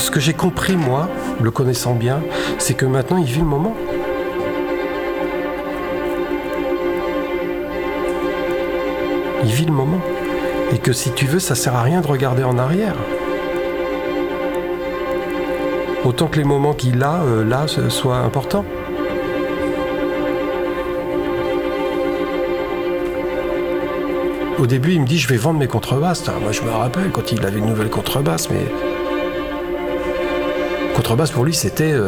ce que j'ai compris, moi, le connaissant bien, c'est que maintenant, il vit le moment. Il vit le moment. Et que si tu veux, ça sert à rien de regarder en arrière. Autant que les moments qu'il a, là, soient importants. Au début, il me dit, je vais vendre mes contrebasses. Moi, je me rappelle quand il avait une nouvelle contrebasse, mais... Contrebasse, pour lui, c'était... Il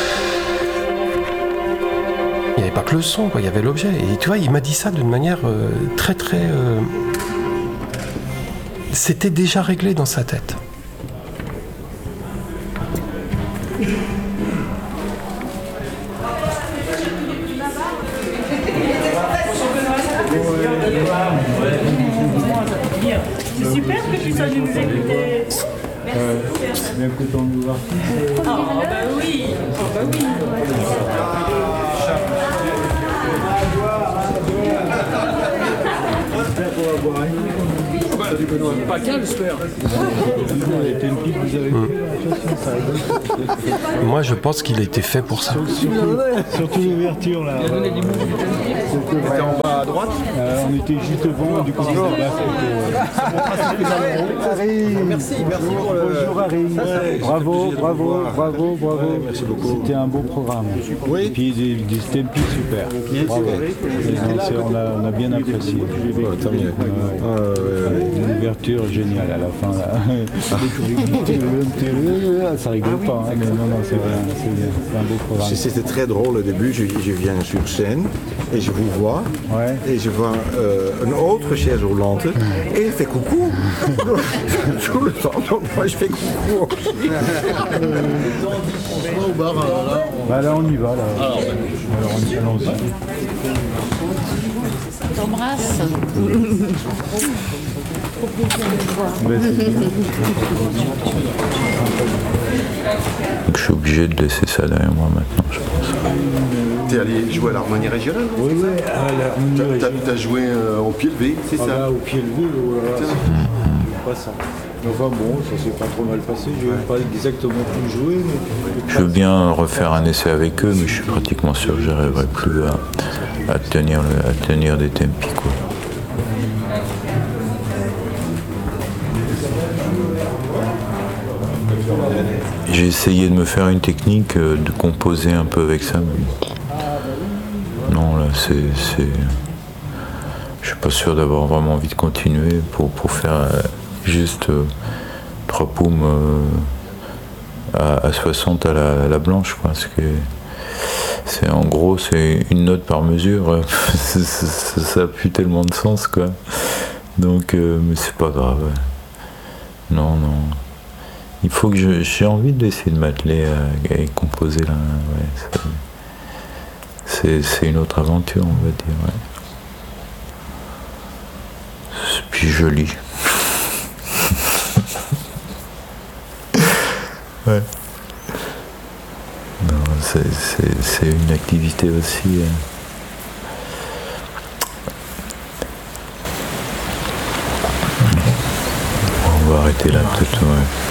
n'y avait pas que le son, quoi. Il y avait l'objet. Et tu vois, il m'a dit ça d'une manière très, très... C'était déjà réglé dans sa tête. C'est super que tu sois venu nous écouter. Bien content de vous voir. Ah bah oui. Pas qu'un, j'espère. Moi, je pense qu'il a été fait pour ça. Surtout l'ouverture là. C'était en bas à droite. On était juste devant, du coup, Merci pour le... bonjour Harry. Bravo. merci beaucoup. C'était un beau programme. Oui. Et puis des Tempi super. Bravo. On a bien apprécié. Tant mieux. Une ouverture géniale à la fin. Là. Ça rigole pas, hein, mais non, c'est un beau programme. C'était très drôle au début. Je viens sur scène et je vous vois. Ouais. Et je vois une autre chaise roulante et il fait coucou. Tout le temps, donc moi je fais coucou. Là on y va là. Alors allons-y. T'embrasse. Donc je suis obligé de laisser ça derrière moi maintenant, je pense. T'es allé jouer à l'harmonie régionale? Oui, à l'harmonie régionale. T'as joué au pied levé, c'est ça? Là, au pied levé, pas ça. Enfin bon, ça s'est pas trop mal passé, je n'ai pas exactement pu jouer. Mais... Je veux bien refaire un essai avec eux, mais je suis pratiquement sûr que j'arriverai plus à tenir des tempi, quoi. J'ai essayé de me faire une technique de composer un peu avec ça, mais non, là, je suis pas sûr d'avoir vraiment envie de continuer pour faire juste 3 paumes à 60 à la blanche, quoi, parce que en gros c'est une note par mesure. Ça a plus tellement de sens, quoi. Donc mais c'est pas grave. Non. Il faut que j'ai envie d'essayer de m'atteler à composer là. Ouais, c'est une autre aventure, on va dire. Ouais. Puis je lis. Ouais. Non, c'est une activité aussi. On va arrêter là peut-être. Ouais.